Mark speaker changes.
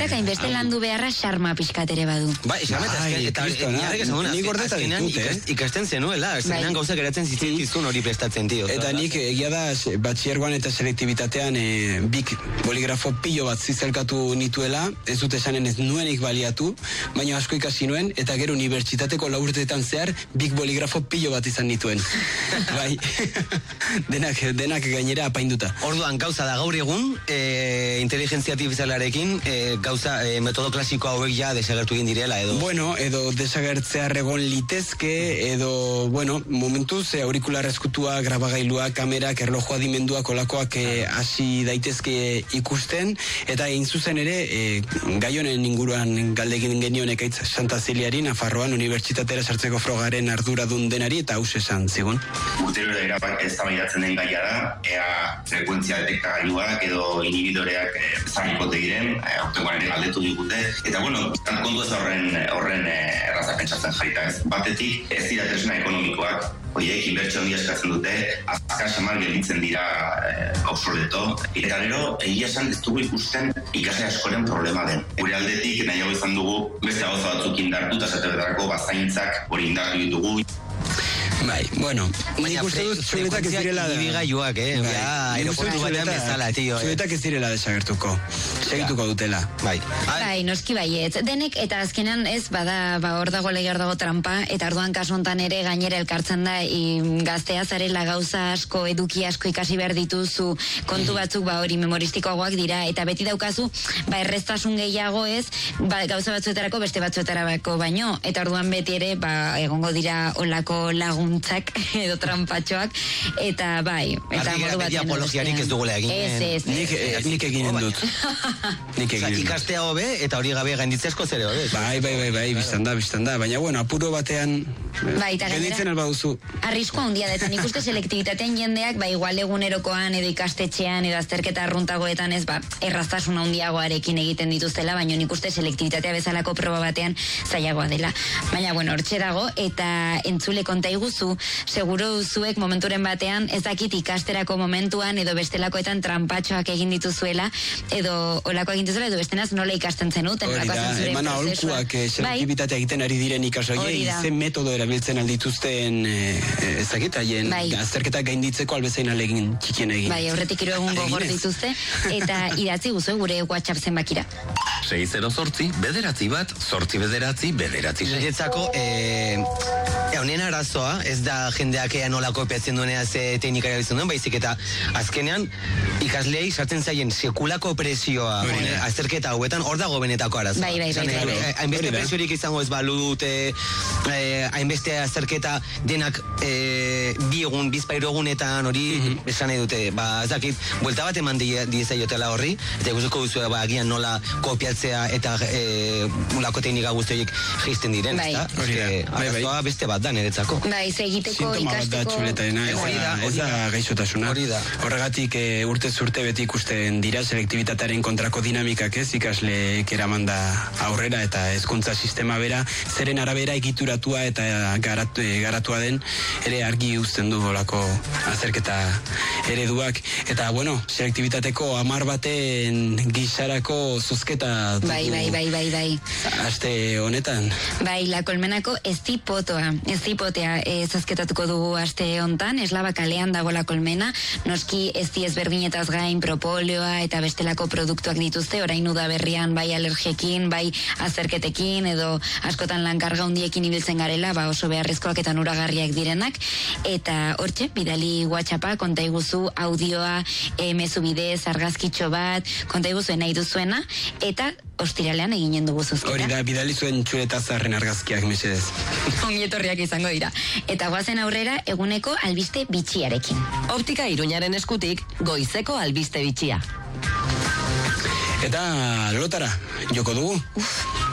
Speaker 1: Eurak hainbeste landu beharra xarma pixkat ere badu.
Speaker 2: Bai, xarma eta azkenean ikasten zenuela, azkenean gauzak eratzen zitzitizun hori prestatzen, tio.
Speaker 3: Eta nik egia da, batxiergoan eta selektibitatean bik boligrafo pilo bat zizelkatu nituela, ez dut esanen ez nuenik baliatu, baina asko ikasi nuen, eta gero unibertsitateko laurteetan zehar, bik boligrafo pilo bat izan nituen. Bai, denak gainera apainduta.
Speaker 2: Orduan, gauza da gaur egun, inteligentzia artifizialarekin, gauza metodo klasiko hauek ja desagertu egin direla, edo?
Speaker 3: Bueno, edo desagertzea egon litezke, edo, bueno, momentuz, aurikular eskutua, grabagailua, kamerak, erlojua adimenduak, olakoak hasi daitezke ikusten, eta egin zuzen ere, gaionen inguruan galdegin genioen ekaitz Santa Ziliari, Nafarroan, unibertsitatera sartzeko frogaren arduradun denari, eta haus esan, zigun.
Speaker 4: Urtero erabat ez tabaidatzen den gaia da, ea frekuentzia detektagailuak edo inhibidoreak zarikote diren, aurtengoan ere galdetu digute, eta bueno, kontu ez horren erraza pentsatzen jarrita ez. Batetik ez dira tresna ekonomikoak, horiek inbertsio handia eskatzen dute, azkar samar gelditzen dira obsoleto, eta gero egia esan ez dugu ikusten ikasle askoren problema den. Gure aldetik nahiago izan dugu beste gauza batzuk indartu, eta zatebetarako bazaintzak hori indartu ditugu.
Speaker 3: Bai, bueno, nik uste dut zuretak ez direla
Speaker 2: ibigailuak, aeroportu batean bezala, tio.
Speaker 3: Zuretak ez direla desagertuko, segituko dutela.
Speaker 2: Bai,
Speaker 1: noski baietz. Denek eta azkenan ez bada, hor dago leger dago trampa, eta orduan kasu hontan ere gainera elkartzen da gaztea zarela gauza asko, eduki asko ikasi behar dituzu, kontu batzuk hori memoristikoagoak dira, eta beti daukazu, erreztasun gehiago ez, gauza batzuetarako beste batzuetarako baino, eta orduan beti ere, egongo dira olako laguntzak edo trampatxoak, eta bai, eta modu batean.
Speaker 2: Apologiarik ez dugula egin.
Speaker 1: Ez.
Speaker 3: Nik eginen dut.
Speaker 2: Ikastea hobe, eta hori gabe gainditzezko zere hobe.
Speaker 3: Bai, biztan da, baina bueno, apuro batean gelditzen alba duzu.
Speaker 1: Arrisko handia da, eta nik uste selektibitatean jendeak, igual egunerokoan edo ikastetxean edo azterketa arruntagoetan ez, erraztasun handiagoarekin egiten dituztela, baina nik uste selektibitatea bezalako proba batean zailagoa dela. Baina, bueno, hortxe dago, eta entzule konta iguzu, seguro zuek momenturen batean ez dakit ikasterako momentuan edo bestelakoetan trampatxoak egin dituzuela, edo olako egin dituzuela, edo bestenaz nola ikasten zenuten.
Speaker 3: Hori da, eman aholkuak selektibitatea egiten ari diren ikasoiei, zen metodo erabiltzen aldituzten ez dakit, haien azterketak gainditzeko albezain alegin txikien egin.
Speaker 1: Bai, aurretik 3 egun gogor dituzte, eta idatzi guzu gure WhatsApp zenbakira.
Speaker 5: 608-8-8-9.
Speaker 2: Niretzako, honen arazoa, ez da jendeak nola kopiatzen duenea ze teknika erabiltzen duen, baizik eta azkenean ikasleei sartzen zaien sekulako presioa azterketa hauetan, hor dago benetako arazoa.
Speaker 1: Bai.
Speaker 2: Hainbeste presiorik izango ez balute, hainbeste azterketa denak bizpairu egunetan hori esan nahi dute, ez dakit, buelta bat eman diezaiotela horri, eta ikusiko duzu agian nola kopiatzea eta ulako teknika guztiak jisten diren, ezta? Arazoa beste bat da niretzako.
Speaker 1: Egiteko ikasteko...
Speaker 3: Ez da gaixotasuna. Horregatik urtez urte beti ikusten dira selektibitatearen kontrako dinamikak ez ikasleek eramanda aurrera eta hezkuntza sistema bera zeren arabera egituratua eta garatua den ere argi uzten du bolako azerketa ereduak eta bueno, selektibitateko 10 baten gisarako zuzketa
Speaker 1: Bai.
Speaker 3: Aste honetan.
Speaker 1: Bai, La Colmenako eztipotea zazketatuko dugu aste hontan, Eslaba kalean dago La Colmena, noski ezberdinetaz gain propoleoa eta bestelako produktuak dituzte, orain udaberrian bai alergiekin, bai azerketekin, edo askotan lankarga hundiekin ibiltzen garela, oso beharrezkoak eta nuragarriak direnak, eta hortxe, bidali WhatsAppa, konta iguzu audioa, mezu bidez, argazkitxo bat, konta iguzu nahi duzuena, eta ostiralean eginen dugu zuzketa.
Speaker 3: Hori da, bidali zuen txuleta zarren argazkiak, mesedez.
Speaker 1: Ongietorriak izango dira. Eta guazen aurrera, eguneko albiste bitxiarekin.
Speaker 6: Optika Iruñaren eskutik, goizeko albiste bitxia.
Speaker 3: Eta lotara, joko dugu.